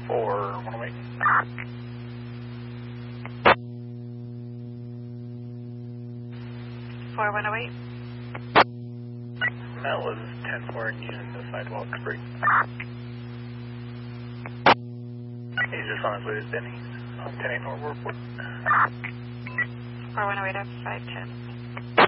4108. That was 10-4 using the sidewalk street. He's just on his way to Denny's on 10-8 North Warport. 4108 up 510.